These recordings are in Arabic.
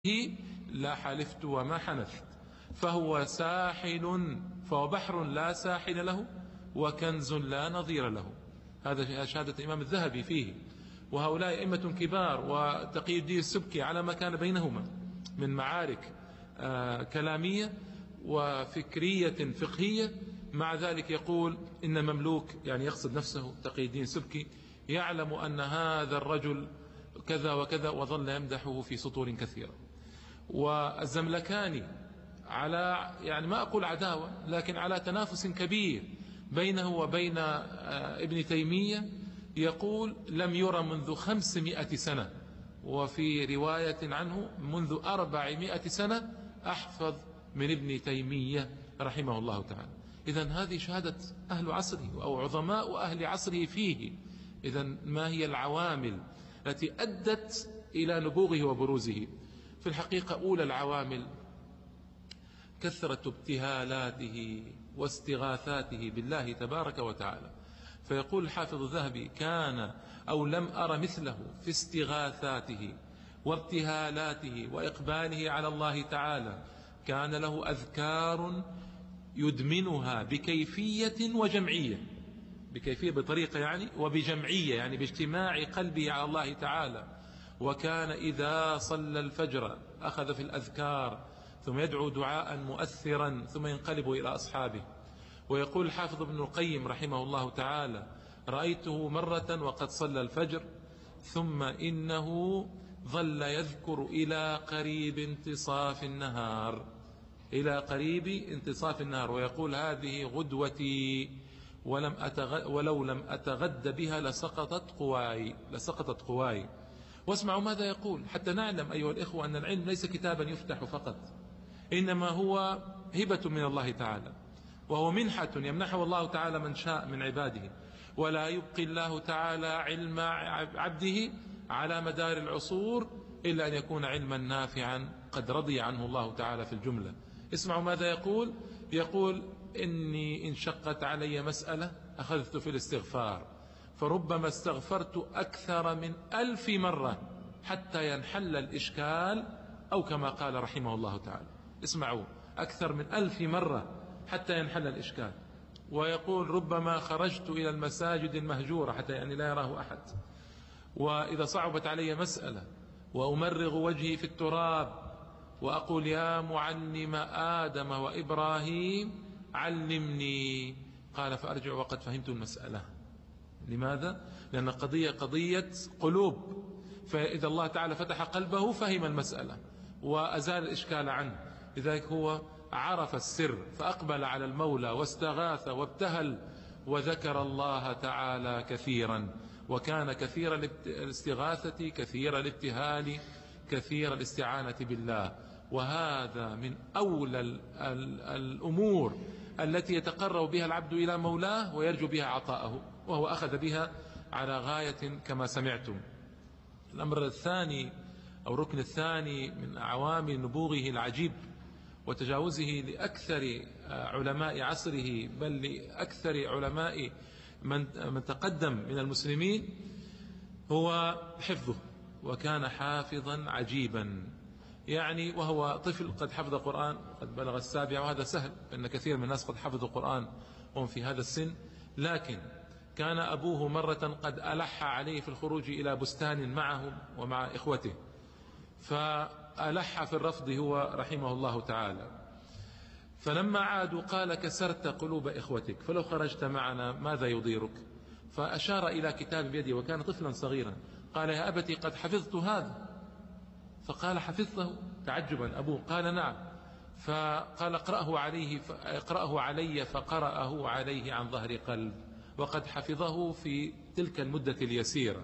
لا حلفت وما حنثت. فهو ساحل، فهو بحر لا ساحل له، وكنز لا نظير له. هذا شهادة الإمام الذهبي فيه. وهؤلاء أئمة كبار، وتقي الدين السبكي على ما كان بينهما من معارك كلامية وفكرية فقهية، مع ذلك يقول إن مملوك، يعني يقصد نفسه تقي الدين السبكي، يعلم أن هذا الرجل كذا وكذا، وظل يمدحه في سطور كثيرة. والزملكاني على، يعني ما أقول عداوة، لكن على تنافس كبير بينه وبين ابن تيمية، يقول لم يرى منذ 500 سنة، وفي رواية عنه منذ 400 سنة أحفظ من ابن تيمية رحمه الله تعالى. إذن هذه شهادة أهل عصره أو عظماء أهل عصره فيه. إذن ما هي العوامل التي أدت إلى نبوغه وبروزه؟ في الحقيقة أولى العوامل كثرة ابتهالاته واستغاثاته بالله تبارك وتعالى. فيقول الحافظ الذهبي: كان أو لم أر مثله في استغاثاته وابتهالاته وإقباله على الله تعالى. كان له أذكار يدمنها بكيفية وجمعية، بكيفية بطريقة يعني، وبجمعية يعني باجتماع قلبه على الله تعالى. وكان إذا صلى الفجر أخذ في الأذكار، ثم يدعو دعاء مؤثرا، ثم ينقلب إلى أصحابه. ويقول الحافظ ابن القيم رحمه الله تعالى: رأيته مرة وقد صلى الفجر، ثم إنه ظل يذكر إلى قريب انتصاف النهار، إلى قريب انتصاف النهار، ويقول: هذه غدوتي، ولو لم أتغد بها لسقطت قواي. واسمعوا ماذا يقول، حتى نعلم أيها الإخوة أن العلم ليس كتابا يفتح فقط، إنما هو هبة من الله تعالى، وهو منحة يمنحه الله تعالى من شاء من عباده. ولا يبقي الله تعالى علم عبده على مدار العصور إلا أن يكون علما نافعا قد رضي عنه الله تعالى في الجملة. اسمعوا ماذا يقول: يقول: إني إن شقت علي مسألة أخذت في الاستغفار، فربما استغفرت أكثر من 1000 مرة حتى ينحل الإشكال، أو كما قال رحمه الله تعالى. اسمعوا، أكثر من 1000 مرة حتى ينحل الإشكال. ويقول: ربما خرجت إلى المساجد المهجورة حتى يعني لا يراه أحد، وإذا صعبت علي مسألة وأمرغ وجهي في التراب وأقول: يا معلم آدم وإبراهيم علمني. قال: فأرجع وقد فهمت المسألة. لماذا؟ لأن قضية قلوب، فإذا الله تعالى فتح قلبه فهم المسألة وأزال الإشكال عنه. لذلك هو عرف السر فأقبل على المولى واستغاث وابتهل وذكر الله تعالى كثيرا، وكان كثير الاستغاثة، كثير الابتهال، كثير الاستعانة بالله. وهذا من أولى الأمور التي يتقرب بها العبد إلى مولاه ويرجو بها عطاءه، وهو أخذ بها على غاية كما سمعتم. الأمر الثاني أو الركن الثاني من عوامل نبوغه العجيب وتجاوزه لأكثر علماء عصره، بل لأكثر علماء من تقدم من المسلمين، هو حفظه. وكان حافظا عجيبا، يعني وهو طفل قد حفظ القرآن، قد بلغ 7، وهذا سهل لأن كثير من الناس قد حفظوا القرآن وهم في هذا السن. لكن كان أبوه مرة قد ألح عليه في الخروج إلى بستان معه ومع إخوته، فألح في الرفض هو رحمه الله تعالى. فلما عادوا قال: كسرت قلوب إخوتك، فلو خرجت معنا ماذا يضيرك؟ فأشار إلى كتاب بيده، وكان طفلا صغيرا. قال: يا أبتي قد حفظت هذا. فقال: حفظته؟ تعجبا أبوه. قال: نعم. فقال: اقرأه علي. فقرأه عليه عن ظهر قلب، وقد حفظه في تلك المدة اليسيرة.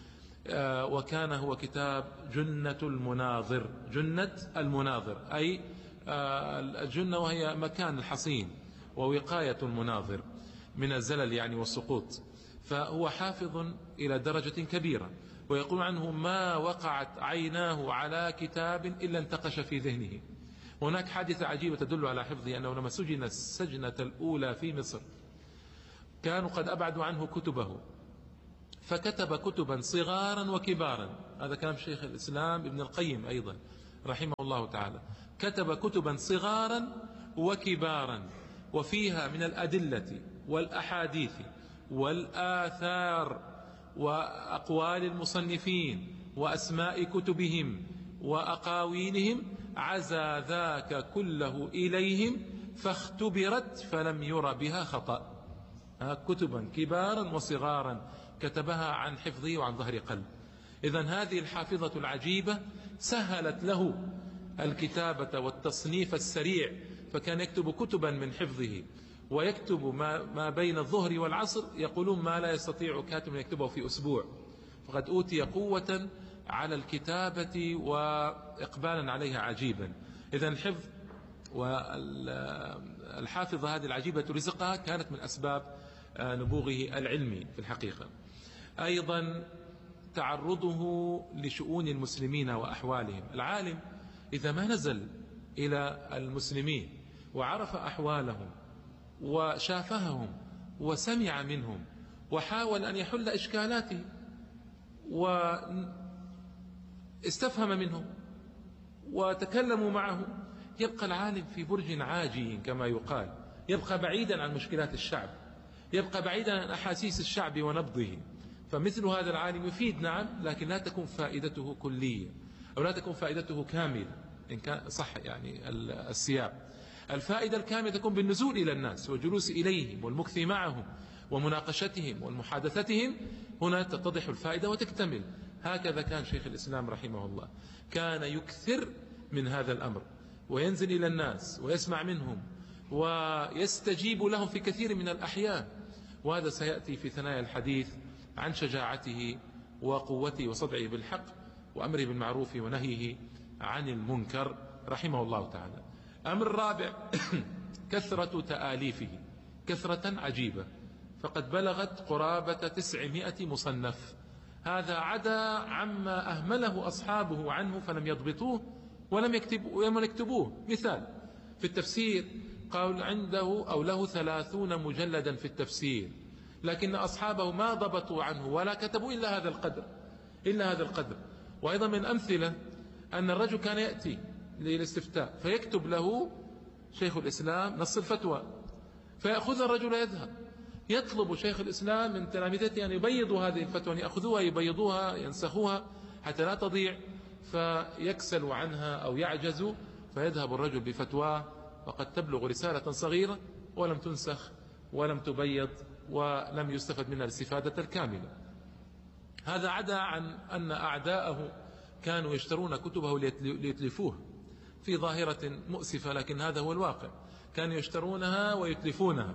وكان هو كتاب جنة المناظر. جنة المناظر أي الجنة وهي مكان الحصين، ووقاية المناظر من الزلل يعني والسقوط. فهو حافظ إلى درجة كبيرة. ويقول عنه: ما وقعت عيناه على كتاب إلا انتقش في ذهنه. هناك حادثة عجيبة تدل على حفظه، أنه لما سجن السجنة الأولى في مصر كانوا قد أبعدوا عنه كتبه، فكتب كتبا صغارا وكبارا. هذا كلام شيخ الإسلام ابن القيم أيضا. رحمه الله تعالى كتب كتبا صغارا وكبارا، وفيها من الأدلة والأحاديث والآثار وأقوال المصنفين وأسماء كتبهم وأقاويلهم عزى ذاك كله إليهم فاختبرت فلم ير بها خطأ. كتبا كبارا وصغارا كتبها عن حفظه وعن ظهر قلب. إذن هذه الحافظة العجيبة سهلت له الكتابة والتصنيف السريع، فكان يكتب كتبا من حفظه، ويكتب ما بين الظهر والعصر، يقولون ما لا يستطيع كاتب أن يكتبه في أسبوع، فقد أوتي قوة على الكتابة وإقبالا عليها عجيبا. إذن الحفظ والحافظة هذه العجيبة رزقها كانت من أسباب نبوغه العلمي في الحقيقة. أيضا تعرضه لشؤون المسلمين وأحوالهم. العالم إذا ما نزل إلى المسلمين وعرف أحوالهم وشافههم وسمع منهم وحاول أن يحل إشكالاتهم واستفهم منهم وتكلموا معه، يبقى العالم في برج عاجي كما يقال، يبقى بعيدا عن مشكلات الشعب، يبقى بعيدا عن أحاسيس الشعب ونبضه. فمثل هذا العالم يفيد نعم، لكن لا تكون فائدته كلية أو لا تكون فائدته كاملة إن كان صح يعني السياق. الفائدة الكاملة تكون بالنزول إلى الناس والجلوس إليهم والمكث معهم ومناقشتهم ومحادثتهم، هنا تتضح الفائدة وتكتمل. هكذا كان شيخ الإسلام رحمه الله، كان يكثر من هذا الأمر وينزل إلى الناس ويسمع منهم ويستجيب لهم في كثير من الأحيان. وهذا سيأتي في ثنايا الحديث عن شجاعته وقوته وصدعه بالحق وأمره بالمعروف ونهيه عن المنكر رحمه الله تعالى. أمر رابع كثرة تآليفه، كثرة عجيبة، فقد بلغت قرابة 900 مصنف. هذا عدا عما أهمله أصحابه عنه فلم يضبطوه ولم يكتبوه. مثال في التفسير قال عنده أو له 30 مجلدا في التفسير، لكن أصحابه ما ضبطوا عنه ولا كتبوا إلا هذا القدر. وأيضا من أمثلة أن الرجل كان يأتي للاستفتاء فيكتب له شيخ الإسلام نص الفتوى، فيأخذ الرجل يذهب يطلب شيخ الإسلام من تلامذته أن يبيضوا هذه الفتوى، أن يأخذوها يبيضوها ينسخوها حتى لا تضيع، فيكسل عنها أو يعجز، فيذهب الرجل بفتواه وقد تبلغ رسالة صغيرة ولم تنسخ ولم تبيض ولم يستفد منها الاستفادة الكاملة. هذا عدا عن أن أعداءه كانوا يشترون كتبه ليتلفوه في ظاهرة مؤسفة، لكن هذا هو الواقع. كانوا يشترونها ويتلفونها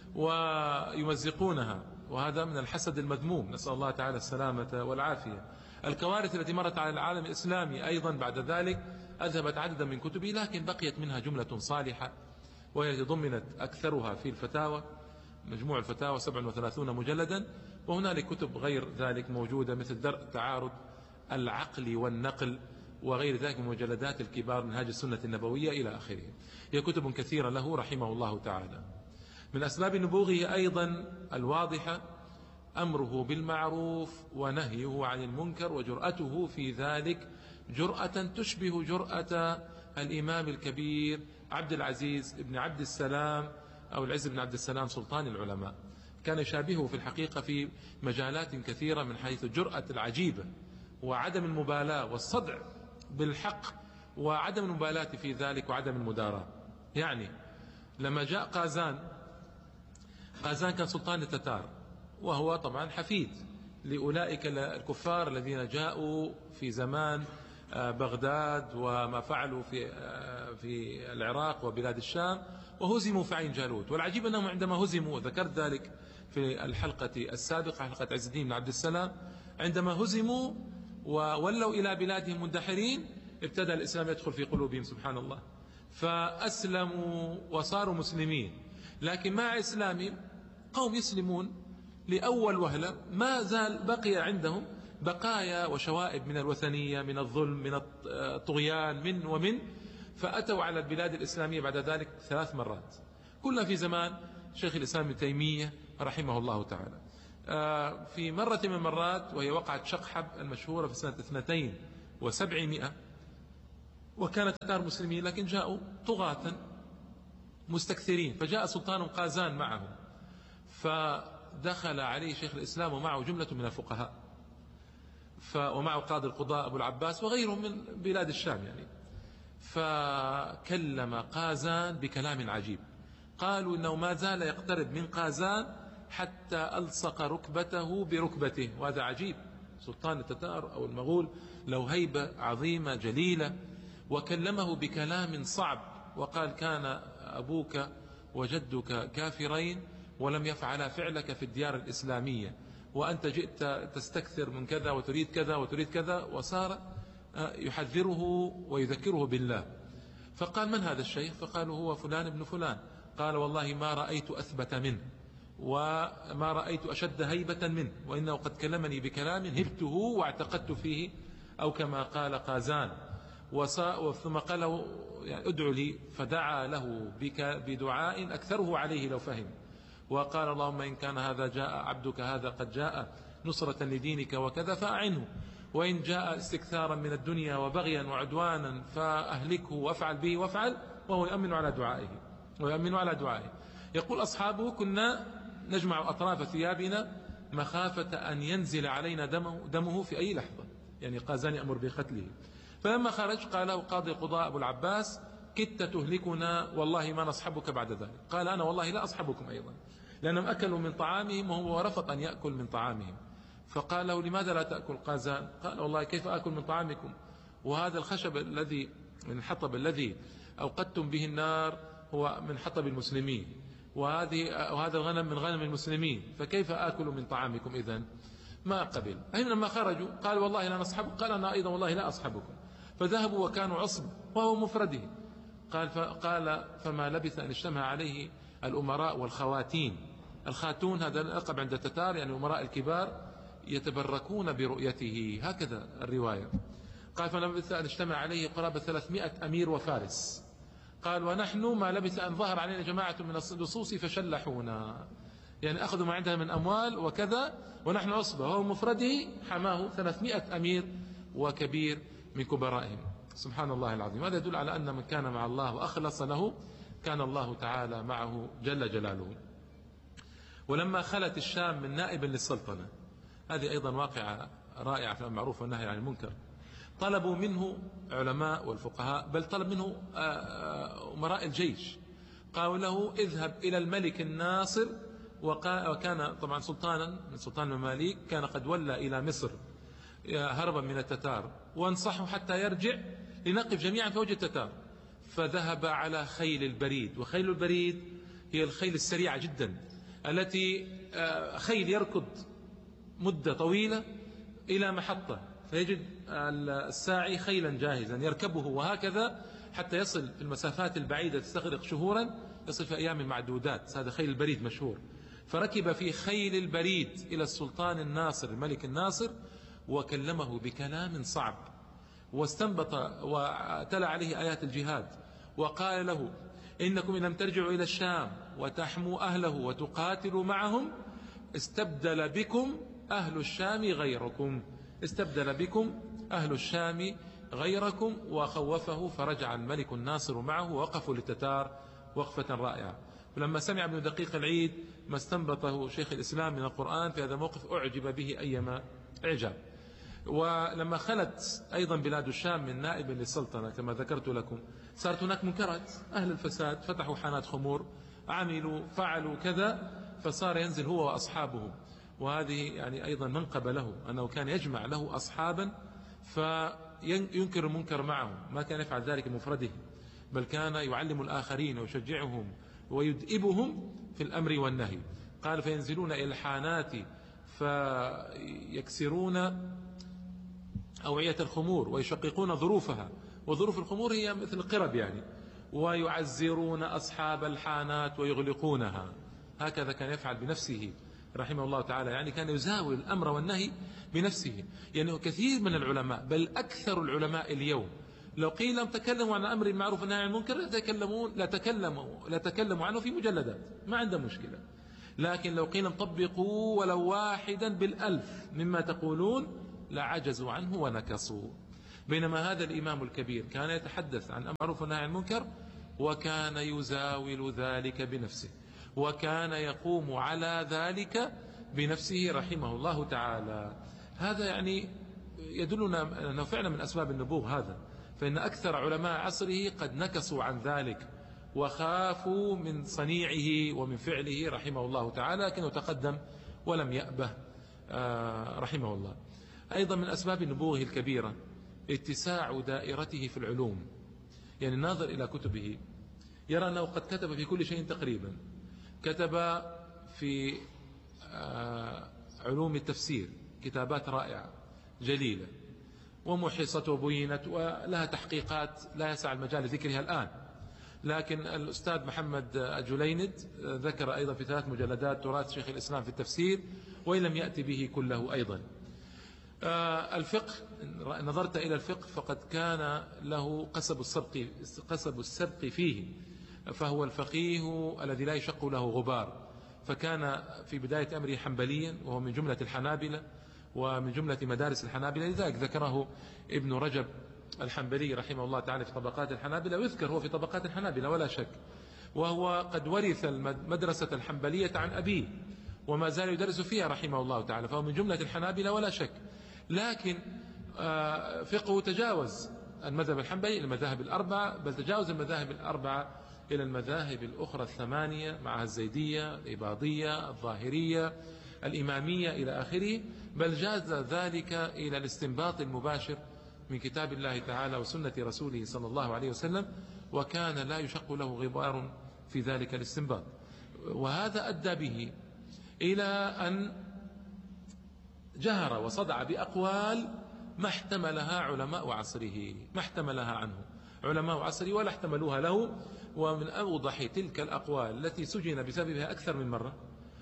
ويمزقونها، وهذا من الحسد المذموم، نسأل الله تعالى السلامة والعافية. الكوارث التي مرت على العالم الإسلامي أيضا بعد ذلك أذهبت عددا من كتبه، لكن بقيت منها جملة صالحة، وهي ضمنت أكثرها في الفتاوى، مجموع الفتاوى 37 مجلدا، وهنالك كتب غير ذلك موجودة مثل درء تعارض العقل والنقل وغير ذلك من مجلدات الكبار، منهاج السنة النبوية إلى آخره. هي كتب كثيرة له رحمه الله تعالى. من أسباب نبوغه أيضا الواضحة أمره بالمعروف ونهيه عن المنكر، وجرأته في ذلك جرأة تشبه جرأة الإمام الكبير عبد العزيز بن عبد السلام أو العز بن عبد السلام سلطان العلماء. كان يشابهه في الحقيقة في مجالات كثيرة من حيث الجرأة العجيبة وعدم المبالاة والصدع بالحق وعدم المبالاة في ذلك وعدم المداراة. يعني لما جاء قازان كان سلطان التتار، وهو طبعا حفيد لأولئك الكفار الذين جاءوا في زمان بغداد وما فعلوا في العراق وبلاد الشام وهزموا في عين جالوت. والعجيب أنهم عندما هزموا، وذكرت ذلك في الحلقة السابقة حلقة عز الدين بن عبد السلام، عندما هزموا وولوا إلى بلادهم مندحرين ابتدأ الإسلام يدخل في قلوبهم سبحان الله، فأسلموا وصاروا مسلمين. لكن مع إسلامهم قوم يسلمون لأول وهلة ما زال بقي عندهم بقايا وشوائب من الوثنية، من الظلم، من الطغيان، من فأتوا على البلاد الإسلامية بعد ذلك 3 مرات، كلها في زمان شيخ الإسلام ابن تيمية رحمه الله تعالى. في مرة من المرات وهي وقعت شقحب المشهورة في سنة 7200 وكانت تتار مسلمين لكن جاءوا طغاة مستكثرين، فجاء سلطان قازان معهم، فدخل عليه شيخ الإسلام ومعه جملة من الفقهاء، ومعه قاضي القضاء أبو العباس وغيرهم من بلاد الشام يعني. فكلم قازان بكلام عجيب، قالوا إنه ما زال يقترب من قازان حتى ألصق ركبته بركبته، وهذا عجيب. سلطان التتار أو المغول له هيبة عظيمة جليلة، وكلمه بكلام صعب وقال: كان أبوك وجدك كافرين ولم يفعلا فعلك في الديار الإسلامية، وأنت جئت تستكثر من كذا وتريد كذا وتريد كذا، وصار يحذره ويذكره بالله. فقال: من هذا الشيخ؟ فقالوا: هو فلان ابن فلان. قال: والله ما رأيت أثبت منه وما رأيت أشد هيبة منه، وإنه قد كلمني بكلام هبته واعتقدت فيه، أو كما قال قازان. ثم قال له: يعني ادعو لي، فدعا له بدعاء أكثره عليه لو فهم، وقال: اللهم إن كان هذا جاء عبدك هذا قد جاء نصرة لدينك وكذا فأعنه، وإن جاء استكثارا من الدنيا وبغيا وعدوانا فأهلكه وافعل به وافعل، وهو يؤمن على دعائه. يقول أصحابه: كنا نجمع أطراف ثيابنا مخافة أن ينزل علينا دمه في أي لحظة، يعني قازان يأمر بقتله. فلما خرج قال له قاضي القضاء أبو العباس: كدت تهلكنا والله ما نصحبك بعد ذلك. قال: أنا والله لا أصحبكم أيضا، لأنهم أكلوا من طعامهم وهو رفض أن يأكل من طعامهم. فقال له: لماذا لا تأكل قازان؟ قال: والله كيف أكل من طعامكم، وهذا الخشب الذي من الحطب الذي أوقدتم به النار هو من حطب المسلمين، وهذا الغنم من غنم المسلمين، فكيف آكل من طعامكم إذن؟ ما قبل. لما خرجوا قال: والله لا نصحبكم. قال: أنا أيضا والله لا أصحبكم. فذهبوا وكانوا عصب وهو مفرده. قال: فما لبث أن اجتمع عليه الأمراء والخواتين. الخاتون هذا لقب عند التتار، يعني الأمراء الكبار يتبركون برؤيته، هكذا الرواية. قال: فما لبث أن اجتمع عليه قرابة 300 أمير وفارس. قال: ونحن ما لبث أن ظهر علينا جماعة من اللصوص فشلحونا، يعني أخذوا ما عندها من أموال وكذا، ونحن عصبة، وهو مفرده حماه 300 أمير وكبير من كبرائهم. سبحان الله العظيم. هذا يدل على أن من كان مع الله وأخلص له كان الله تعالى معه جل جلاله. ولما خلت الشام من نائب للسلطنة، هذه أيضا واقعة رائعة في المعروف والنهي عن المنكر، طلبوا منه علماء والفقهاء، بل طلب منه أمراء الجيش، قالوا له: اذهب إلى الملك الناصر، وكان طبعا سلطانا من سلطان المماليك، كان قد ولى إلى مصر هربا من التتار، وانصحوا حتى يرجع لنقف جميعا في وجه التتار. فذهب على خيل البريد، وخيل البريد هي الخيل السريعة جدا التي خيل يركض مدة طويلة إلى محطة، فيجد الساعي خيلا جاهزا يركبه، وهكذا حتى يصل في المسافات البعيدة تستغرق شهورا، يصل في أيام معدودات. هذا خيل البريد مشهور. فركب في خيل البريد إلى السلطان الناصر الملك الناصر، وكلمه بكلام صعب، واستنبط وتلا عليه آيات الجهاد، وقال له: إنكم إن لم ترجعوا إلى الشام وتحموا أهله وتقاتلوا معهم استبدل بكم أهل الشام غيركم، استبدل بكم أهل الشام غيركم. وخوفه، فرجع الملك الناصر معه، ووقفوا للتتار وقفة رائعة. فلما سمع ابن دقيق العيد ما استنبطه شيخ الإسلام من القرآن في هذا الموقف أعجب به أيما إعجاب. ولما خلت أيضا بلاد الشام من نائب للسلطنة كما ذكرت لكم، صارت هناك منكرات، أهل الفساد فتحوا حانات خمور، عملوا فعلوا كذا، فصار ينزل هو وأصحابه. وهذه يعني أيضا منقبة له، أنه كان يجمع له أصحابا فينكر المنكر معهم، ما كان يفعل ذلك بمفرده، بل كان يعلم الآخرين ويشجعهم ويدئبهم في الأمر والنهي. قال: فينزلون إلى الحانات فيكسرون أوعية الخمور ويشققون ظروفها، وظروف الخمور هي مثل القرب يعني، ويعزرون أصحاب الحانات ويغلقونها. هكذا كان يفعل بنفسه رحمه الله تعالى، يعني كان يزاول الأمر والنهي بنفسه. يعني كثير من العلماء، بل أكثر العلماء اليوم، لو قيل لهم تكلموا عن أمر المعروف والنهي عن المنكر لا تكلموا عنه في مجلدات، ما عنده مشكلة. لكن لو قيل لهم طبقوا ولو واحدا بالألف مما تقولون لعجزوا عنه ونكصوا. بينما هذا الإمام الكبير كان يتحدث عن المعروف والنهي عن المنكر، وكان يزاول ذلك بنفسه، وكان يقوم على ذلك بنفسه رحمه الله تعالى. هذا يعني يدلنا أنه فعلا من أسباب النبوغ هذا، فإن أكثر علماء عصره قد نكصوا عن ذلك وخافوا من صنيعه ومن فعله رحمه الله تعالى، لكنه تقدم ولم يأبه رحمه الله. أيضا من أسباب نبوغه الكبيرة اتساع دائرته في العلوم. يعني الناظر إلى كتبه يرى أنه قد كتب في كل شيء تقريبا. كتب في علوم التفسير كتابات رائعة جليلة ومحصت وبينت ولها تحقيقات لا يسع المجال لذكرها الآن، لكن الأستاذ محمد الجليند ذكر أيضا في 3 مجلدات تراث شيخ الإسلام في التفسير، وإن لم يأتي به كله أيضا. الفقه، نظرت إلى الفقه فقد كان له قصب السبق فيه، فهو الفقيه الذي لا يشق له غبار. فكان في بداية أمره حنبليا، وهو من جملة الحنابلة ومن جملة مدارس الحنابلة، لذلك ذكره ابن رجب الحنبلي رحمه الله تعالى في طبقات الحنابلة، ويذكر هو في طبقات الحنابلة ولا شك. وهو قد ورث المدرسة الحنبلية عن أبيه وما زال يدرس فيها رحمه الله تعالى، فهو من جملة الحنابلة ولا شك. لكن فقهه تجاوز المذهب الحنبلي إلى المذاهب الأربعة، بل تجاوز المذاهب الأربعة إلى المذاهب الأخرى ال8 معها الزيدية، الإباضية، الظاهرية، الإمامية إلى آخره، بل جاز ذلك إلى الاستنباط المباشر من كتاب الله تعالى وسنة رسوله صلى الله عليه وسلم، وكان لا يشق له غبار في ذلك الاستنباط. وهذا أدى به إلى أن جهر وصدع بأقوال ما احتملها علماء عصره، ما احتملها عنه علماء عصره ولا احتملوها له. ومن أوضح تلك الأقوال التي سجن بسببها أكثر من مرة،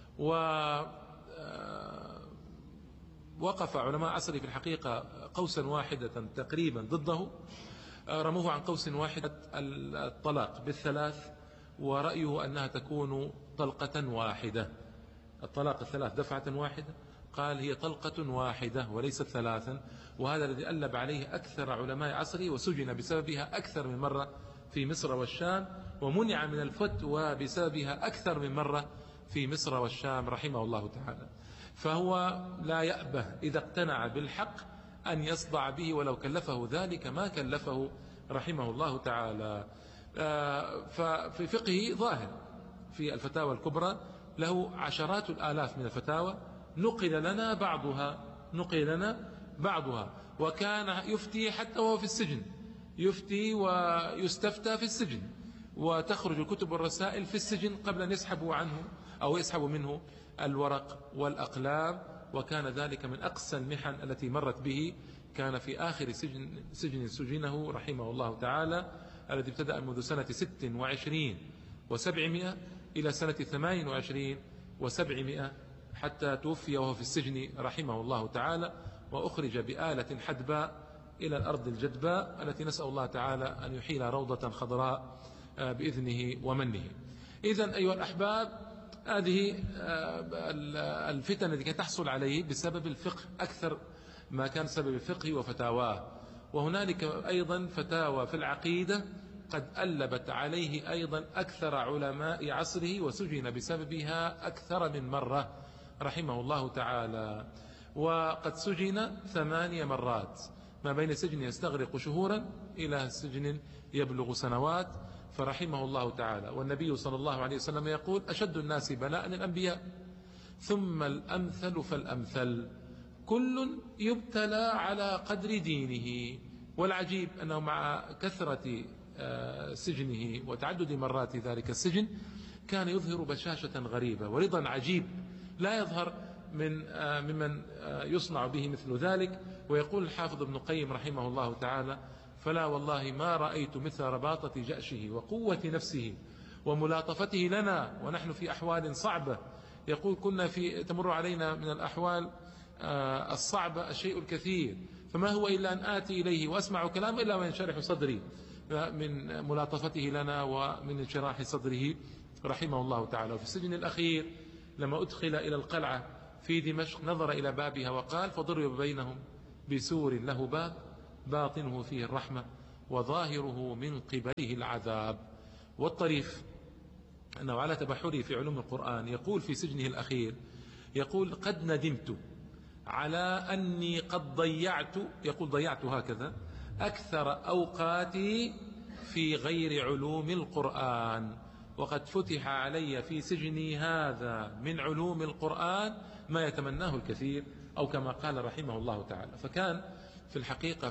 ووقف علماء عصره في الحقيقة قوسا واحدة تقريبا ضده، رموه عن قوس واحد الطلاق بال3، ورأيه أنها تكون طلقة واحدة، الطلاق 3 دفعة واحدة، قال هي طلقة واحدة وليست 3. وهذا الذي ألب عليه أكثر علماء عصره، وسجن بسببها أكثر من مرة في مصر والشام، ومنع من الفتوى بسببها أكثر من مرة في مصر والشام رحمه الله تعالى. فهو لا يأبه إذا اقتنع بالحق أن يصدع به ولو كلفه ذلك ما كلفه رحمه الله تعالى. ففي فقهه ظاهر في الفتاوى الكبرى له عشرات الآلاف من الفتاوى، نقل لنا بعضها، وكان يفتي حتى وهو في السجن، يفتي ويستفتى في السجن، وتخرج الكتب والرسائل في السجن قبل أن يسحبوا عنه أو يسحبوا منه الورق والأقلام. وكان ذلك من أقسى المحن التي مرت به. كان في آخر سجن سجنه رحمه الله تعالى، الذي ابتدأ منذ سنة 26 و700 إلى سنة 28 و700، حتى توفي وهو في السجن رحمه الله تعالى، وأخرج بآلة حدباء إلى الأرض الجدباء التي نسأل الله تعالى أن يحيل روضة خضراء بإذنه ومنه. إذن أيها الأحباب، هذه الفتن التي كانت تحصل عليه بسبب الفقه أكثر ما كان سبب الفقه وفتاواه. وهنالك أيضا فتاوى في العقيدة قد ألبت عليه أيضا أكثر علماء عصره، وسجن بسببها أكثر من مرة رحمه الله تعالى. وقد سجن 8 مرات، ما بين سجن يستغرق شهورا إلى سجن يبلغ سنوات، فرحمه الله تعالى. والنبي صلى الله عليه وسلم يقول: أشد الناس بلاء الأنبياء، ثم الأمثل فالأمثل، كل يبتلى على قدر دينه. والعجيب أنه مع كثرة سجنه وتعدد مرات ذلك السجن كان يظهر بشاشة غريبة ورضا عجيب لا يظهر ممن يصنع به مثل ذلك. ويقول الحافظ ابن القيم رحمه الله تعالى: فلا والله ما رأيت مثل رباطة جأشه وقوة نفسه وملاطفته لنا ونحن في أحوال صعبة. يقول: كنا تمر علينا من الأحوال الصعبة الشيء الكثير، فما هو إلا أن آتي إليه وأسمع كلام إلا وينشرح صدري من ملاطفته لنا ومن انشراح صدره رحمه الله تعالى. وفي السجن الأخير لما أدخل إلى القلعة في دمشق نظر إلى بابها وقال: فضرب بينهم بسور له باب باطنه فيه الرحمة وظاهره من قبله العذاب. والطريف أنه على تبحره في علوم القرآن يقول في سجنه الأخير، يقول: قد ندمت على أني قد ضيعت، يقول ضيعت هكذا، أكثر أوقاتي في غير علوم القرآن، وقد فتح علي في سجني هذا من علوم القرآن ما يتمناه الكثير، أو كما قال رحمه الله تعالى. فكان في الحقيقة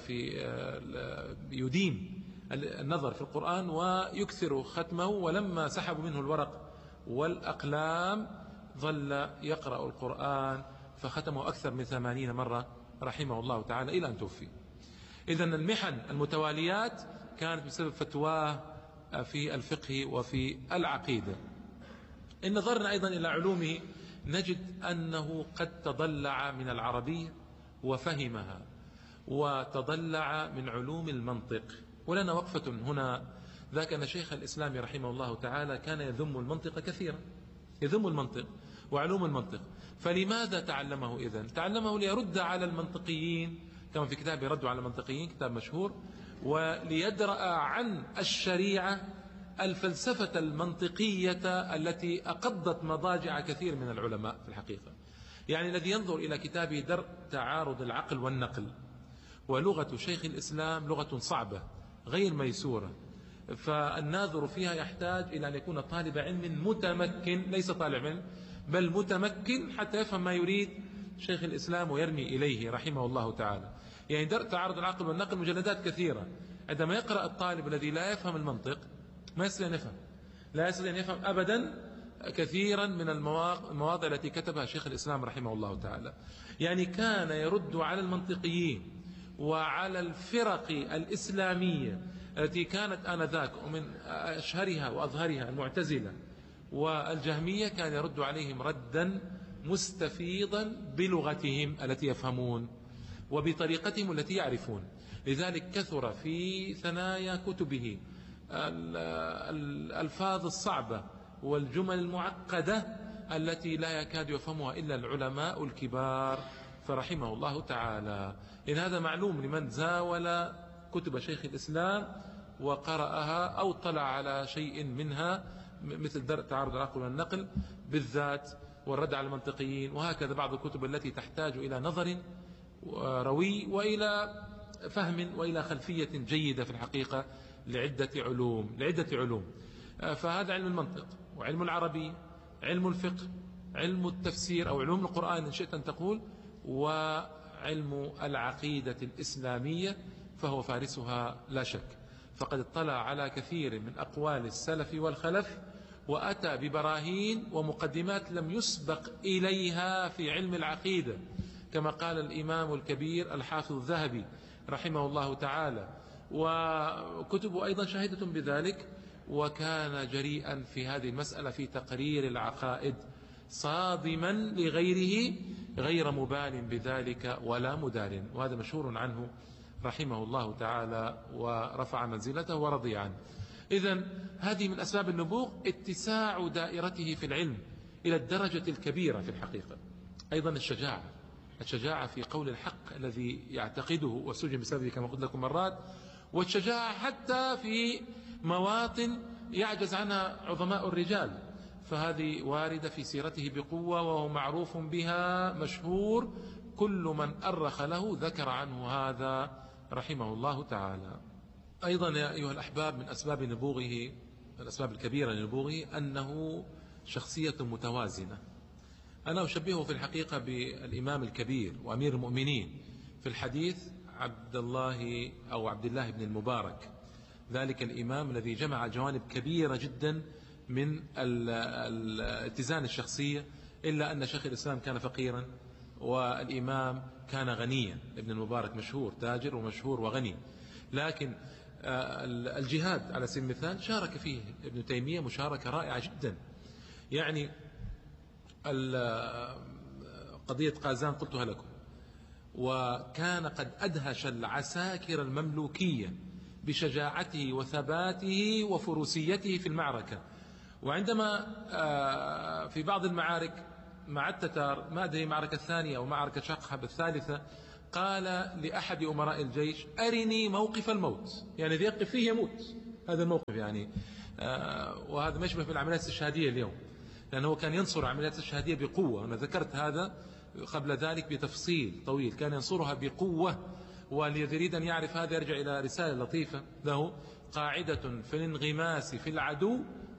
يديم النظر في القرآن ويكثر ختمه، ولما سحبوا منه الورق والأقلام ظل يقرأ القرآن فختمه أكثر من 80 مرة رحمه الله تعالى إلى أن توفي. إذن المحن المتواليات كانت بسبب فتواه في الفقه وفي العقيدة. إن نظرنا أيضا إلى علومه نجد أنه قد تضلع من العربية وفهمها، وتضلع من علوم المنطق. ولنا وقفة هنا، ذاك أن شيخ الإسلام رحمه الله تعالى كان يذم المنطق كثيرا، يذم المنطق وعلوم المنطق. فلماذا تعلمه إذن؟ تعلمه ليرد على المنطقيين، كما في كتاب يرد على المنطقيين، كتاب مشهور، وليدرأ عن الشريعة الفلسفة المنطقية التي أقضت مضاجع كثير من العلماء في الحقيقة. يعني الذي ينظر إلى كتابه درء تعارض العقل والنقل، ولغة شيخ الإسلام لغة صعبة غير ميسورة، فالناظر فيها يحتاج إلى أن يكون طالب علم متمكن، ليس طالب علم بل متمكن، حتى يفهم ما يريد شيخ الإسلام ويرمي إليه رحمه الله تعالى. يعني درء تعارض العقل والنقل مجلدات كثيرة. عندما يقرأ الطالب الذي لا يفهم المنطق ما يستطيع أن يفهم، لا يستطيع أن يفهم أبدا كثيرا من المواضع التي كتبها شيخ الإسلام رحمه الله تعالى. يعني كان يرد على المنطقيين وعلى الفرق الإسلامية التي كانت آنذاك، ومن أشهرها وأظهرها المعتزلة والجهمية، كان يرد عليهم ردا مستفيضا بلغتهم التي يفهمون وبطريقتهم التي يعرفون. لذلك كثر في ثنايا كتبه الألفاظ الصعبة والجمل المعقدة التي لا يكاد يفهمها إلا العلماء الكبار، فرحمه الله تعالى. إن هذا معلوم لمن زاول كتب شيخ الإسلام وقرأها أو طلع على شيء منها، مثل درء تعارض العقل والنقل بالذات، والرد على المنطقيين، وهكذا بعض الكتب التي تحتاج إلى نظر روي وإلى فهم وإلى خلفية جيدة في الحقيقة لعدة علوم. فهذا علم المنطق، وعلم العربي، علم الفقه، علم التفسير أو علوم القرآن إن شئت أن تقول، وعلم العقيدة الإسلامية، فهو فارسها لا شك. فقد اطلع على كثير من أقوال السلف والخلف، وأتى ببراهين ومقدمات لم يسبق إليها في علم العقيدة، كما قال الإمام الكبير الحافظ الذهبي رحمه الله تعالى، وكتبه أيضا شاهدة بذلك. وكان جريئا في هذه المسألة في تقرير العقائد، صادما لغيره غير مبال بذلك ولا مدار، وهذا مشهور عنه رحمه الله تعالى ورفع منزلته ورضي عنه. إذن هذه من أسباب النبوغ اتساع دائرته في العلم إلى الدرجة الكبيرة في الحقيقة. أيضا الشجاعة في قول الحق الذي يعتقده وسجن بسببه كما قلت لكم مرات، والشجاعة حتى في مواطن يعجز عنها عظماء الرجال، فهذه واردة في سيرته بقوة، وهو معروف بها مشهور، كل من أرخ له ذكر عنه هذا رحمه الله تعالى. أيضا يا أيها الأحباب من أسباب نبوغه، الأسباب الكبيرة لنبوغه، أنه شخصية متوازنة. أنا أشبهه في الحقيقة بالإمام الكبير وأمير المؤمنين في الحديث عبد الله بن المبارك، ذلك الإمام الذي جمع جوانب كبيرة جدا من الاتزان الشخصية، إلا أن شيخ الإسلام كان فقيرا والإمام كان غنيا. ابن المبارك مشهور تاجر ومشهور وغني، لكن الجهاد على سبيل المثال شارك فيه ابن تيمية مشاركة رائعة جدا. يعني قضية قازان قلتها لكم، وكان قد أدهش العساكر المملوكية بشجاعته وثباته وفروسيته في المعركة. وعندما في بعض المعارك مع التتار، ما أدري معركة الثانية أو معركة شقحب الثالثة، قال لأحد أمراء الجيش: أرني موقف الموت، يعني إذا يقف فيه يموت، هذا الموقف يعني. وهذا ما يشبه بالعمليات الاستشهادية اليوم، لأنه كان ينصر العمليات الاستشهادية بقوة. أنا ذكرت هذا قبل ذلك بتفصيل طويل، كان ينصرها بقوة. والذي يريد أن يعرف هذا يرجع إلى رسالة لطيفة له: قاعدة في الانغماس في العدو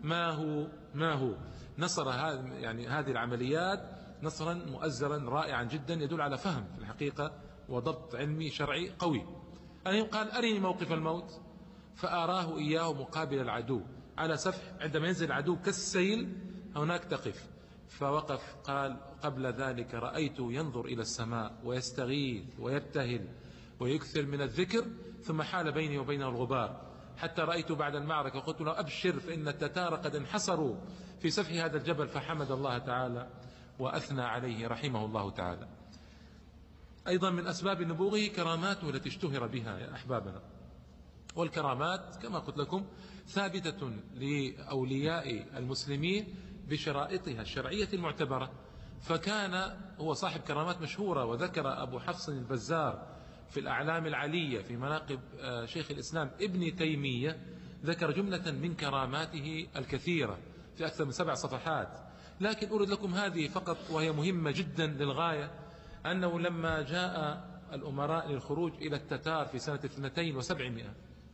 ما هو نصر يعني هذه العمليات نصرا مؤزرا رائعا جدا، يدل على فهم في الحقيقة وضبط علمي شرعي قوي. قال: أرني موقف الموت، فأراه إياه مقابل العدو على سفح، عندما ينزل العدو كالسيل هناك تقف. فوقف. قال: قبل ذلك رأيت ينظر إلى السماء ويستغيث ويبتهل ويكثر من الذكر، ثم حال بيني وبينه الغبار، حتى رأيت بعد المعركة قلت له: أبشر فإن التتار قد انحصروا في سفح هذا الجبل. فحمد الله تعالى وأثنى عليه رحمه الله تعالى. أيضا من أسباب نبوغه كراماته التي اشتهر بها يا أحبابنا. والكرامات كما قلت لكم ثابتة لأولياء المسلمين بشرائطها الشرعية المعتبرة. فكان هو صاحب كرامات مشهورة، وذكر أبو حفص البزار في الأعلام العلية في مناقب شيخ الإسلام ابن تيمية، ذكر جملة من كراماته الكثيرة في أكثر من 7 صفحات. لكن أريد لكم هذه فقط وهي مهمة جدا للغاية، أنه لما جاء الأمراء للخروج إلى التتار في سنة 7200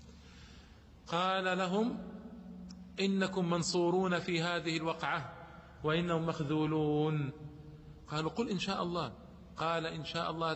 قال لهم: إنكم منصورون في هذه الوقعة وإنهم مخذولون. قالوا: قل إن شاء الله. قال: إن شاء الله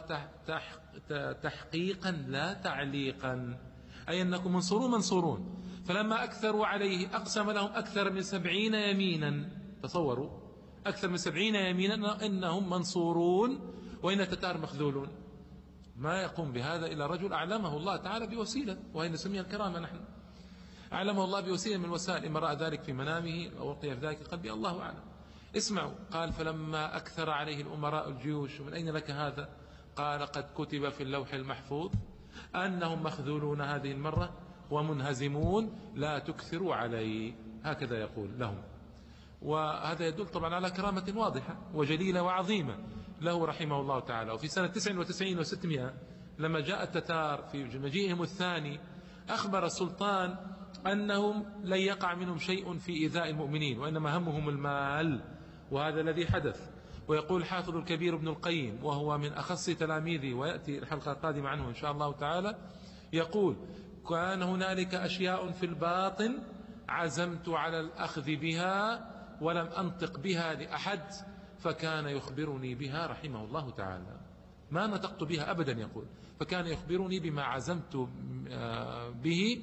تحقيقا لا تعليقا، أي أنكم منصورون. فلما أكثروا عليه أقسم لهم أكثر من 70 يمينا. تصوروا، أكثر من 70 يمينا إنهم منصورون وإن التتار مخذولون. ما يقوم بهذا إلا رجل أعلمه الله تعالى بوسيلة، وهي نسميها الكرامة نحن. أعلمه الله بوسيلة من الوسائل، إما رأى ذلك في منامه أو وقي في ذلك قلبي، الله أعلم. اسمعوا. قال: فلما أكثر عليه الأمراء الجيوش: ومن أين لك هذا؟ قال: قد كتب في اللوح المحفوظ أنهم مخذولون هذه المرة ومنهزمون، لا تكثروا علي. هكذا يقول لهم. وهذا يدل طبعا على كرامة واضحة وجليلة وعظيمة له رحمه الله تعالى. وفي سنة 99 و600 لما جاء التتار في مجيئهم الثاني، أخبر السلطان أنهم لن يقع منهم شيء في إيذاء المؤمنين، وإنما همهم المال، وهذا الذي حدث. ويقول حافظ الكبير ابن القيم، وهو من أخص تلاميذي ويأتي الحلقة القادمة عنه إن شاء الله تعالى، يقول: كان هنالك أشياء في الباطن عزمت على الأخذ بها ولم أنطق بها لأحد، فكان يخبرني بها رحمه الله تعالى. ما نطقت بها أبدا، يقول، فكان يخبرني بما عزمت به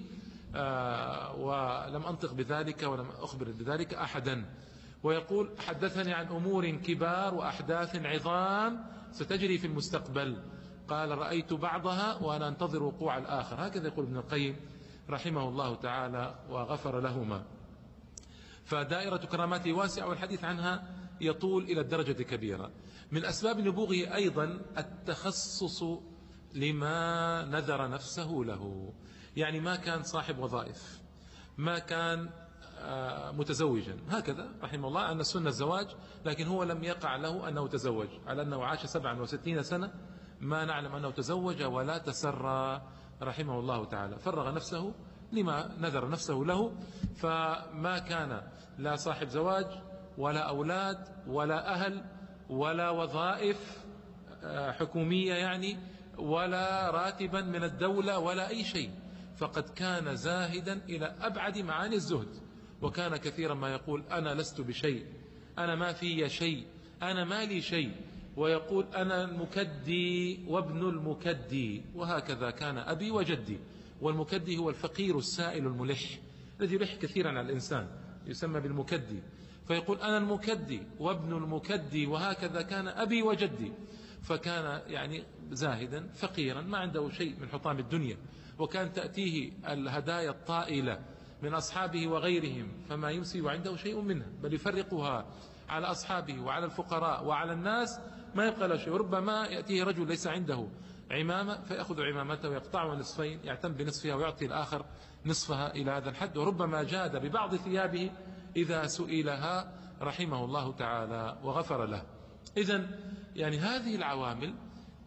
ولم أنطق بذلك ولم أخبر بذلك أحدا. ويقول: حدثني عن أمور كبار وأحداث عظام ستجري في المستقبل، قال: رأيت بعضها وأنا أنتظر وقوع الآخر. هكذا يقول ابن القيم رحمه الله تعالى وغفر لهما. فدائرة كراماته واسعة، والحديث عنها يطول إلى الدرجة كبيرة. من أسباب نبوغه أيضا التخصص لما نذر نفسه له، يعني ما كان صاحب وظائف، ما كان متزوجا، هكذا رحمه الله. أن السنة الزواج، لكن هو لم يقع له أنه تزوج، على أنه عاش 67 سنة ما نعلم أنه تزوج ولا تسرى رحمه الله تعالى. فرغ نفسه لما نذر نفسه له، فما كان لا صاحب زواج ولا أولاد ولا أهل ولا وظائف حكومية يعني، ولا راتبا من الدولة ولا أي شيء. فقد كان زاهدا إلى أبعد معاني الزهد، وكان كثيرا ما يقول: أنا لست بشيء، أنا ما في شيء، أنا ما لي شيء. ويقول: أنا المكدي وابن المكدي. وهكذا كان أبي وجدي. والمكدي هو الفقير السائل الملح الذي يلح كثيرا على الإنسان، يسمى بالمكدي. فيقول: أنا المكدي وابن المكدي، وهكذا كان أبي وجدي. فكان يعني زاهدا فقيرا ما عنده شيء من حطام الدنيا، وكان تأتيه الهدايا الطائلة من أصحابه وغيرهم، فما يمسي وعنده شيء منها، بل يفرقها على أصحابه وعلى الفقراء وعلى الناس، ما يبقى له شيء. ربما يأتيه رجل ليس عنده عمامة فيأخذ عمامته ويقطعها نصفين، يعتم بنصفها ويعطي الآخر نصفها إلى هذا الحد. وربما جاد ببعض ثيابه إذا سئلها رحمه الله تعالى وغفر له. إذن يعني هذه العوامل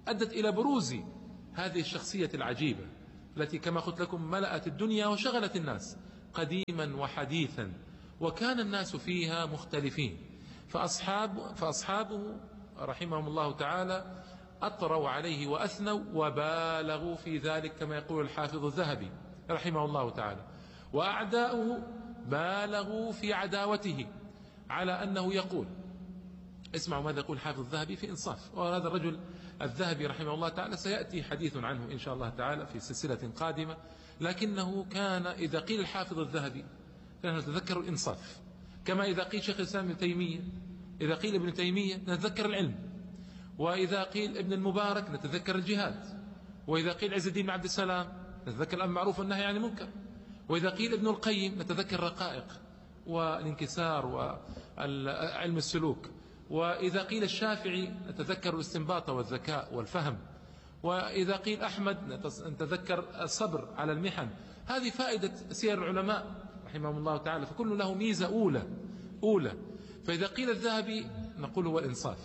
أدت إلى بروز هذه الشخصية العجيبة التي كما قلت لكم ملأت الدنيا وشغلت الناس قديما وحديثا، وكان الناس فيها مختلفين. فأصحابه رحمهم الله تعالى أطروا عليه وأثنوا وبالغوا في ذلك كما يقول الحافظ الذهبي رحمه الله تعالى، وأعداؤه بالغوا في عداوته، على أنه يقول، اسمعوا ماذا يقول حافظ الذهبي في إنصاف. وهذا الرجل الذهبي رحمه الله تعالى سيأتي حديث عنه إن شاء الله تعالى في سلسلة قادمة، لكنه كان إذا قيل الحافظ الذهبي كان نتذكر الإنصاف، كما إذا قيل شيخ الإسلام ابن تيمية، إذا قيل ابن تيمية نتذكر العلم، وإذا قيل ابن المبارك نتذكر الجهاد، وإذا قيل عز الدين بن عبد السلام نتذكر الأمر معروف والنهي عن المنكر، وإذا قيل ابن القيم نتذكر الرقائق والانكسار وعلم السلوك، وإذا قيل الشافعي نتذكر الاستنباط والذكاء والفهم، وإذا قيل أحمد نتذكر الصبر على المحن. هذه فائدة سير العلماء رحمهم الله تعالى، فكل له ميزة أولى. فإذا قيل الذهبي نقول هو الإنصاف،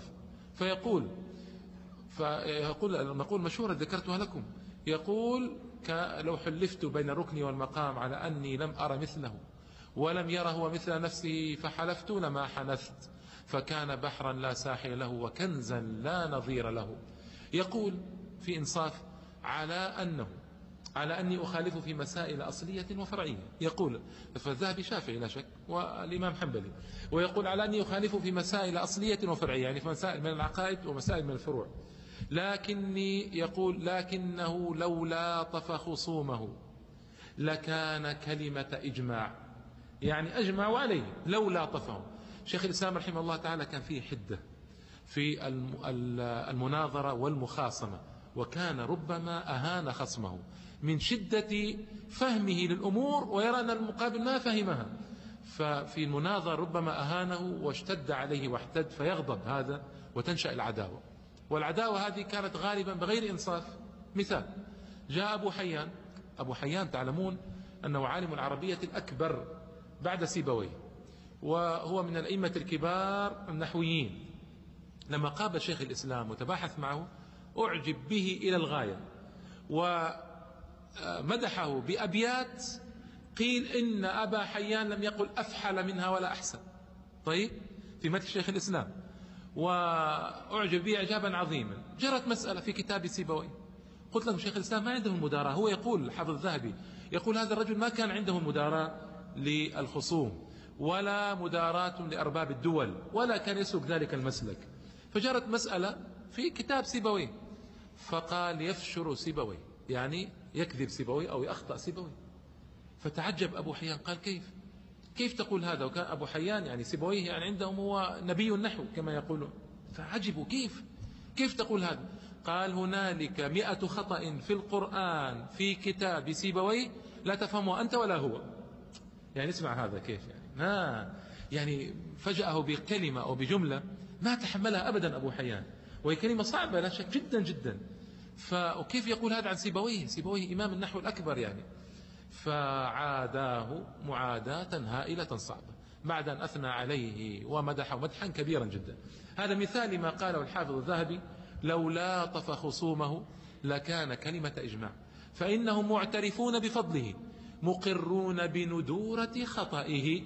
نقول مشهورة ذكرتها لكم، يقول لو حلفت بين الركن والمقام على أني لم أرى مثله ولم يره هو مثل نفسه فحلفت لما حنثت، فكان بحرا لا ساحل له وكنزا لا نظير له. يقول في إنصاف على أني أخالف في مسائل أصلية وفرعية، يقول فالذهبي شافعي لا شك والإمام حنبلي، ويقول على أني أخالف في مسائل أصلية وفرعية، يعني في مسائل من العقائد ومسائل من الفروع، لكنه لولا طف خصومه لكان كلمة إجماع، يعني أجمعوا عليه لولا طفهم. شيخ الإسلام رحمه الله تعالى كان فيه حدة في المناظرة والمخاصمة، وكان ربما أهان خصمه من شدة فهمه للأمور ويرى أن المقابل ما فهمها، ففي المناظرة ربما أهانه واشتد عليه واحتد فيغضب هذا وتنشأ العداوة، والعداوة هذه كانت غالبا بغير إنصاف. مثال، جاء أبو حيان تعلمون أنه عالم العربية الأكبر بعد سيبويه، وهو من الأئمة الكبار النحويين. لما قابل شيخ الإسلام وتباحث معه أعجب به إلى الغاية، ومدحه بأبيات قيل إن أبا حيان لم يقل أفحل منها ولا أحسن، طيب، في مدح شيخ الإسلام، وأعجب به إعجابا عظيما. جرت مسألة في كتاب سيبويه، قلت لهم شيخ الإسلام ما عنده المداراة، هو يقول حافظ الذهبي يقول هذا الرجل ما كان عنده المداراة للخصوم ولا مداراة لأرباب الدول ولا كان يسلك ذلك المسلك. فجرت مسألة في كتاب سيبويه، فقال يفشر سيبويه، يعني يكذب سيبويه أو يخطأ سيبويه. فتعجب أبو حيان قال كيف تقول هذا، وكان أبو حيان يعني سيبويه يعني عندهم هو نبي النحو كما يقولون، فعجبوا كيف تقول هذا. قال هنالك 100 خطأ في القرآن في كتاب سيبويه لا تفهمه أنت ولا هو. يعني اسمع هذا كيف يعني فجأه بكلمة أو بجملة ما تحملها أبدا أبو حيان، وهي كلمة صعبة لا شك جدا جدا. وكيف يقول هذا عن سيبويه إمام النحو الأكبر يعني. فعاداه معاداة هائلة صعبة بعد أن أثنى عليه ومدحه مدحا كبيرا جدا. هذا مثال ما قاله الحافظ الذهبي لولا طف خصومه لكان كلمة إجماع، فإنهم معترفون بفضله مقرون بندورة خطئه،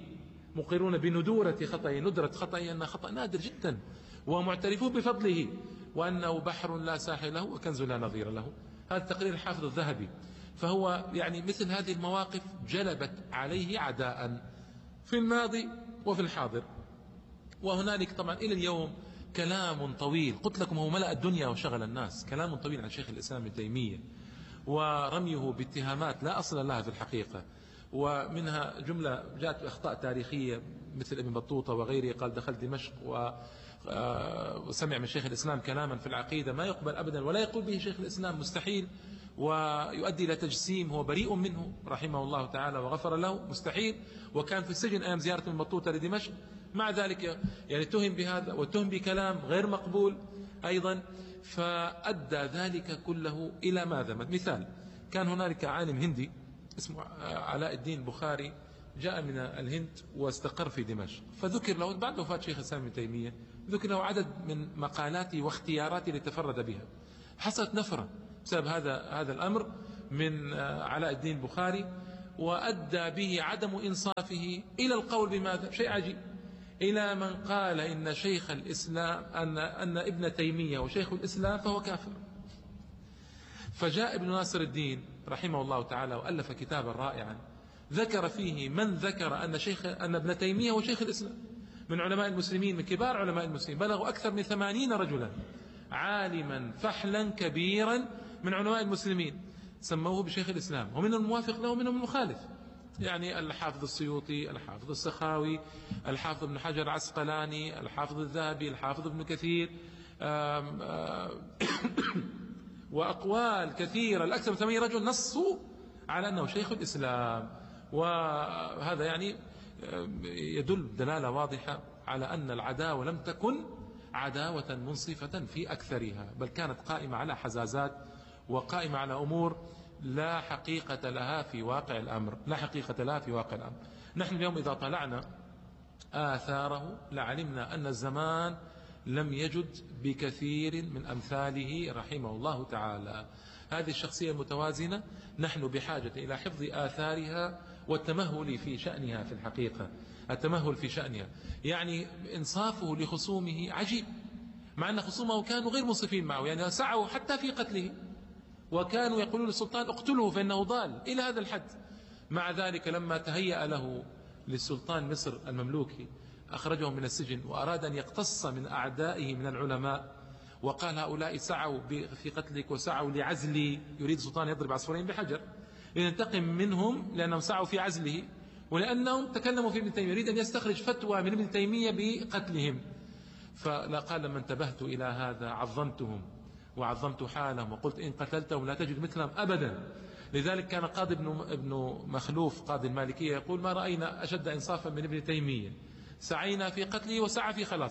ندرة خطئه أنه خطأ نادر جدا، ومعترفون بفضله وأنه بحر لا ساحل له وكنز لا نظير له. هذا تقرير الحافظ الذهبي. فهو يعني مثل هذه المواقف جلبت عليه عداء في الماضي وفي الحاضر. وهنالك طبعا إلى اليوم كلام طويل، قلت لكم هو ملأ الدنيا وشغل الناس، كلام طويل عن شيخ الإسلام ابن تيمية ورميه باتهامات لا أصل لها في الحقيقة، ومنها جملة جاءت أخطاء تاريخية مثل ابن بطوطة وغيره، قال دخلت دمشق وسمع من شيخ الإسلام كلاما في العقيدة ما يقبل أبدا ولا يقول به شيخ الإسلام، مستحيل، ويؤدي إلى تجسيم هو بريء منه رحمه الله تعالى وغفر له، مستحيل، وكان في السجن أيام زيارة ابن بطوطة لدمشق، مع ذلك يعني تهم بهذا وتهم بكلام غير مقبول أيضا. فأدى ذلك كله إلى ماذا؟ مثال، كان هنالك عالم هندي اسمه علاء الدين بخاري جاء من الهند واستقر في دمشق، فذكر له بعد وفاة شيخ الإسلام ابن تيمية ذكر له عدد من مقالاته واختياراته اللي تفرد بها. حصلت نفرة بسبب هذا الأمر من علاء الدين البخاري، وأدى به عدم إنصافه إلى القول بماذا؟ شيء عجيب، إلى من قال إن شيخ الإسلام أن ابن تيمية وشيخ الإسلام فهو كافر. فجاء ابن ناصر الدين رحمه الله تعالى وألف كتابا رائعا ذكر فيه من ذكر أن ابن تيمية هو شيخ الإسلام من علماء المسلمين، من كبار علماء المسلمين، بلغوا أكثر من 80 رجلا عالما فحلا كبيرا من علماء المسلمين، سموه بشيخ الإسلام، ومنهم الموافق له ومنهم المخالف، يعني الحافظ السيوطي، الحافظ السخاوي، الحافظ ابن حجر العسقلاني، الحافظ الذهبي، الحافظ ابن كثير، وأقوال كثيرة، الأكثر من 80 رجل نصوا على أنه شيخ الإسلام. وهذا يعني يدل دلالة واضحة على أن العداوة لم تكن عداوة منصفة في أكثرها، بل كانت قائمة على حزازات وقائمة على أمور لا حقيقة لها في واقع الأمر، لا حقيقة لها في واقع الأمر. نحن اليوم إذا طلعنا آثاره لعلمنا أن الزمان لم يجد بكثير من أمثاله رحمه الله تعالى. هذه الشخصية المتوازنة نحن بحاجة إلى حفظ آثارها والتمهل في شأنها، في الحقيقة التمهل في شأنها، يعني إنصافه لخصومه عجيب، مع أن خصومه كانوا غير منصفين معه، يعني سعوا حتى في قتله، وكانوا يقولون للسلطان اقتله فإنه ضال إلى هذا الحد. مع ذلك لما تهيأ له للسلطان مصر المملوكي أخرجه من السجن وأراد أن يقتص من أعدائه من العلماء، وقال هؤلاء سعوا في قتلك وسعوا لعزلي، يريد السلطان يضرب عصفورين بحجر، لينتقم منهم لأنهم سعوا في عزله ولأنهم تكلموا في ابن تيمية، يريد أن يستخرج فتوى من ابن تيمية بقتلهم. فقال لما انتبهت إلى هذا عظمتهم وعظمت حالهم وقلت إن قتلتهم لا تجد مثلهم أبدا. لذلك كان قاضي ابن مخلوف قاضي المالكية يقول ما رأينا أشد إنصافا من ابن تيمية، سعينا في قتله وسعى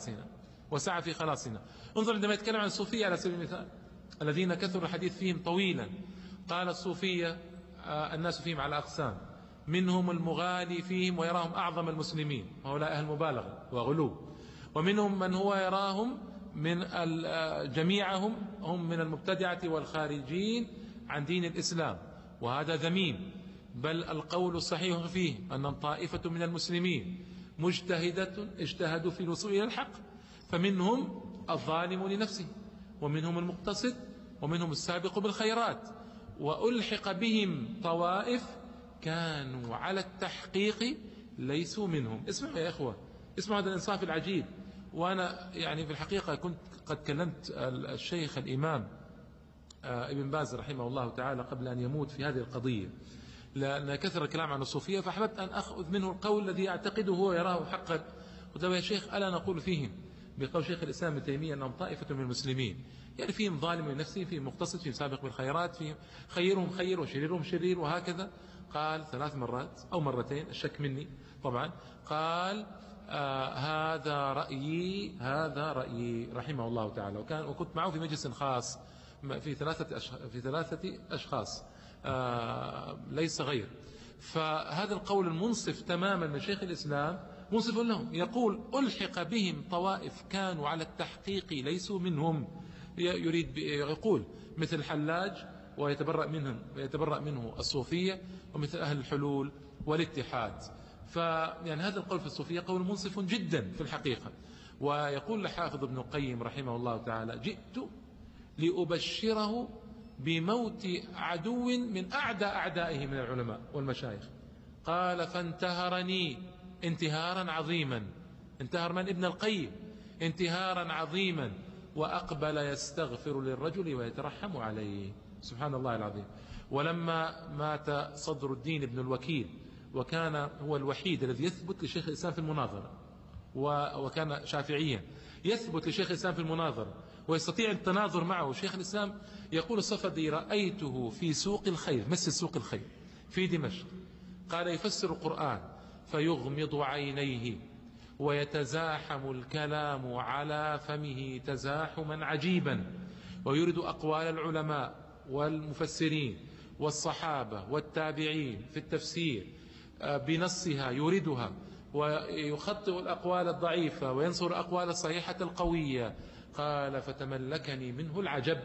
في خلاصنا. انظر عندما يتكلم عن الصوفية على سبيل المثال الذين كثر الحديث فيهم طويلا، قال الصوفية الناس فيهم على أقسام، منهم المغالي فيهم ويراهم أعظم المسلمين، هؤلاء أهل مبالغة وغلو، ومنهم من هو يراهم من جميعهم هم من المبتدعة والخارجين عن دين الإسلام، وهذا ذميم، بل القول الصحيح فيه أن طائفة من المسلمين مجتهدة اجتهدوا في الوصول إلى الحق، فمنهم الظالم لنفسه ومنهم المقتصد ومنهم السابق بالخيرات، وألحق بهم طوائف كانوا على التحقيق ليسوا منهم. اسمعوا يا إخوة، اسمعوا هذا الإنصاف العجيب. وأنا يعني في الحقيقة كنت قد كلمت الشيخ الإمام ابن باز رحمه الله تعالى قبل أن يموت في هذه القضية، لأن كثر الكلام عن الصوفية، فأحببت أن أخذ منه القول الذي يعتقده هو يراه حقا. قلت له يا شيخ ألا نقول فيهم بقول شيخ الإسلام ابن تيمية أنهم طائفة من المسلمين، يعني فيهم ظالم لنفسه، فيهم مقتصد، فيهم سابق بالخيرات، فيهم خيرهم خير وشريرهم شرير، وهكذا. قال 3 مرات أو مرتين، الشك مني طبعا، قال هذا رأيي رحمه الله تعالى. وكنت معه في مجلس خاص في 3 أشخاص ليس غير. فهذا القول المنصف تماما من شيخ الإسلام منصف لهم، يقول ألحق بهم طوائف كانوا على التحقيق ليسوا منهم، يريد يقول مثل الحلاج ويتبرأ منه الصوفية، ومثل أهل الحلول والاتحاد. فيعني هذا القول في الصوفية قول منصف جدا في الحقيقة. ويقول لحافظ ابن القيم رحمه الله تعالى جئت لأبشره بموت عدو من أعدائه من العلماء والمشايخ، قال فانتهرني انتهارا عظيما، انتهر من ابن القيم انتهارا عظيما، وأقبل يستغفر للرجل ويترحم عليه، سبحان الله العظيم. ولما مات صدر الدين ابن الوكيل، وكان هو الوحيد الذي يثبت لشيخ الإسلام في المناظرة، وكان شافعيا يثبت لشيخ الإسلام في المناظرة ويستطيع التناظر معه، شيخ الإسلام يقول الصفدي رأيته في سوق الخير، مسجد سوق الخير في دمشق، قال يفسر القرآن فيغمض عينيه ويتزاحم الكلام على فمه تزاحما عجيبا، ويرد أقوال العلماء والمفسرين والصحابة والتابعين في التفسير بنصها يوردها، ويخطئ الأقوال الضعيفة وينصر الأقوال الصحيحة القوية. قال فتملكني منه العجب،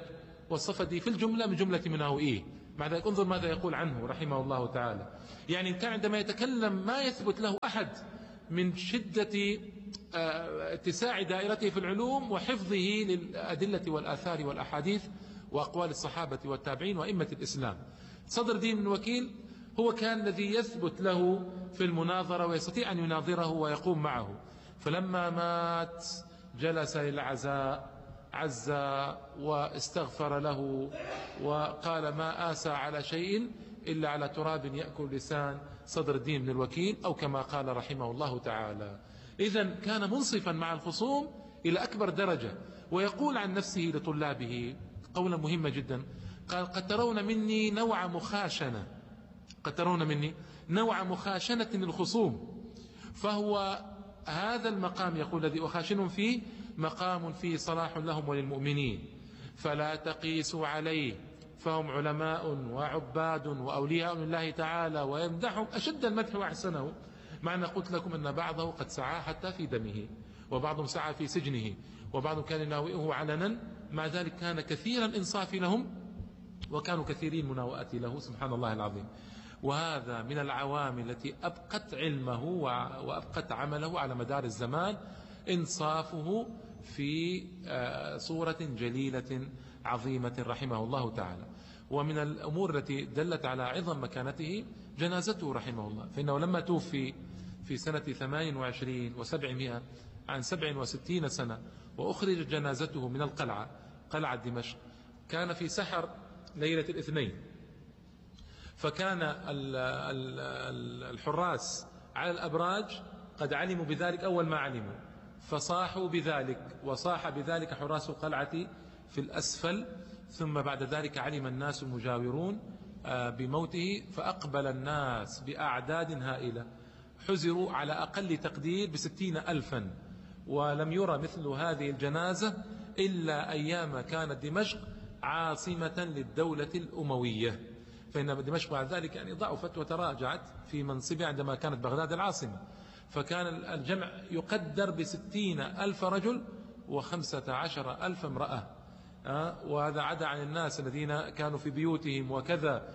والصفدي في الجملة من جملة مناوئيه. مع ذلك انظر ماذا يقول عنه رحمه الله تعالى. يعني كان عندما يتكلم ما يثبت له أحد من شدة اتساع دائرته في العلوم وحفظه للأدلة والآثار والأحاديث وأقوال الصحابة والتابعين وأئمة الإسلام. صدر الدين بن الوكيل هو كان الذي يثبت له في المناظرة ويستطيع أن يناظره ويقوم معه. فلما مات جلس للعزاء، عزى واستغفر له وقال ما آسى على شيء إلا على تراب يأكل لسان صدر الدين بن الوكيل، أو كما قال رحمه الله تعالى. إذن كان منصفا مع الخصوم إلى أكبر درجة. ويقول عن نفسه لطلابه قولا مهما جدا، قال قد ترون مني نوع مخاشنة، قد ترون مني نوع مخاشنة للخصوم، فهو هذا المقام يقول الذي أخاشنهم فيه مقام فيه صلاح لهم وللمؤمنين، فلا تقيسوا عليه، فهم علماء وعباد وأولياء لله تعالى ويمدحهم أشد المدح وأحسنه. مع أن قلت لكم أن بعضه قد سعى حتى في دمه، وبعضهم سعى في سجنه، وبعضهم كان يناوئه علنا، مع ذلك كان كثيرا إنصاف لهم وكانوا كثيرين مناوئة له، سبحان الله العظيم. وهذا من العوامل التي أبقت علمه وأبقت عمله على مدار الزمان، إنصافه في صورة جليلة عظيمة رحمه الله تعالى. ومن الأمور التي دلت على عظم مكانته جنازته رحمه الله، فإنه لما توفي في سنة 28 و700 عن 67 سنة وأخرجت جنازته من القلعة، قلعة دمشق، كان في سحر ليلة الاثنين، فكان الحراس على الأبراج قد علموا بذلك أول ما علموا، فصاحوا بذلك، وصاح بذلك حراس القلعة في الأسفل. ثم بعد ذلك علم الناس المجاورون بموته، فأقبل الناس بأعداد هائلة، حزروا على أقل تقدير ب60,000، ولم يرى مثل هذه الجنازة إلا أيام كانت دمشق عاصمة للدولة الأموية، فإن دمشق بعد ذلك يعني ضعفت وتراجعت في منصبها عندما كانت بغداد العاصمة. فكان الجمع يقدر ب60,000 رجل و15,000 امرأة، وهذا عدا عن الناس الذين كانوا في بيوتهم وكذا.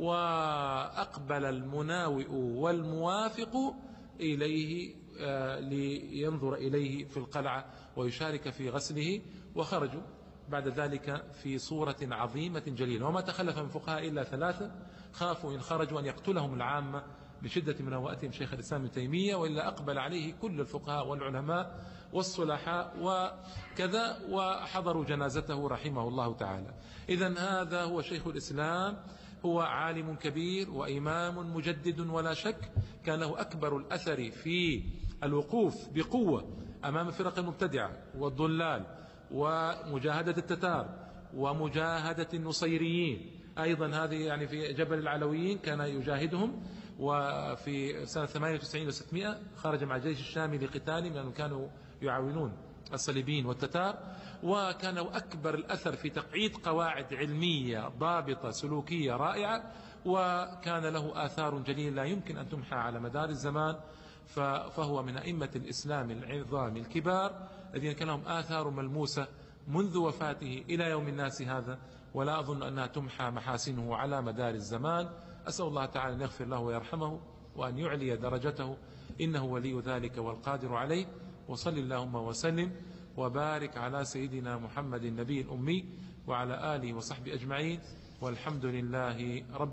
وأقبل المناوئ والموافق إليه لينظر إليه في القلعة ويشارك في غسله، وخرجوا بعد ذلك في صورة عظيمة جليلة. وما تخلف من فقهاء إلا 3 خافوا إن خرجوا أن يقتلهم العامة لشدة مناوئتهم شيخ الإسلام ابن تيمية، وإلا أقبل عليه كل الفقهاء والعلماء والصلحاء وكذا، وحضروا جنازته رحمه الله تعالى. إذن هذا هو شيخ الإسلام، هو عالم كبير وإمام مجدد ولا شك، كان له أكبر الأثر في الوقوف بقوة أمام فرق المبتدعة والضلال، ومجاهدة التتار، ومجاهدة النصيريين أيضا، هذه يعني في جبل العلويين كان يجاهدهم. وفي سنة 98 و600 خرج مع الجيش الشامي لقتالهم لأنهم كانوا يعاونون الصليبيين والتتار. وكان أكبر الأثر في تقعيد قواعد علمية ضابطة سلوكية رائعة، وكان له آثار جليلة لا يمكن أن تمحى على مدار الزمان. فهو من أئمة الإسلام العظام الكبار الذين كان لهم آثار ملموسة منذ وفاته إلى يوم الناس هذا، ولا أظن أنها تمحى محاسنه على مدار الزمان. أسأل الله تعالى أن يغفر له ويرحمه وأن يعلي درجته، إنه ولي ذلك والقادر عليه. وصل اللهم وسلم وبارك على سيدنا محمد النبي الأمي وعلى آله وصحبه أجمعين، والحمد لله رب